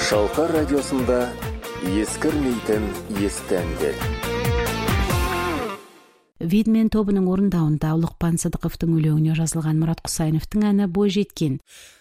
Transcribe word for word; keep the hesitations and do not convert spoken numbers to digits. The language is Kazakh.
Шалқар радиосында ескірмейтін есті әндер. Видмен тобының орындауында Ұлықпан Сыдықовтың өлеңіне жазылған Мұрат Құсайыновтың әні бой жеткен.